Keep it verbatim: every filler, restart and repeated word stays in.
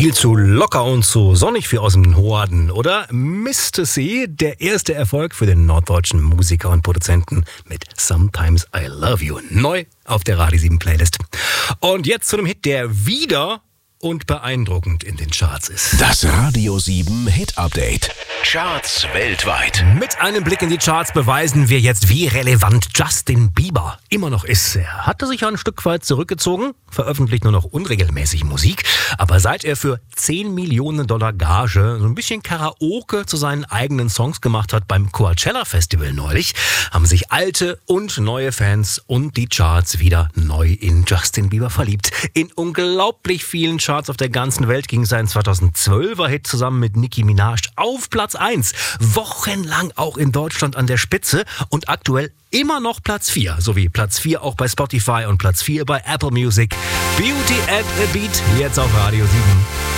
Viel zu locker und zu sonnig für aus dem Norden, oder? Mister C, der erste Erfolg für den norddeutschen Musiker und Produzenten mit Sometimes I Love You. Neu auf der Radio sieben Playlist. Und jetzt zu einem Hit, der wieder und beeindruckend in den Charts ist. Das Radio sieben Hit Update. Charts weltweit. Mit einem Blick in die Charts beweisen wir jetzt, wie relevant Justin Bieber immer noch ist. Er hatte sich ja ein Stück weit zurückgezogen, veröffentlicht nur noch unregelmäßig Musik, aber seit er für zehn Millionen Dollar Gage so ein bisschen Karaoke zu seinen eigenen Songs gemacht hat beim Coachella Festival neulich, haben sich alte und neue Fans und die Charts wieder neu in Justin Bieber verliebt. In unglaublich vielen Charts auf der ganzen Welt ging sein zweitausendzwölfer Hit zusammen mit Nicki Minaj auf Platz eins. Wochenlang auch in Deutschland an der Spitze und aktuell immer noch Platz vier. Sowie Platz vier auch bei Spotify und Platz vier bei Apple Music. Beauty and a Beat, jetzt auf Radio sieben.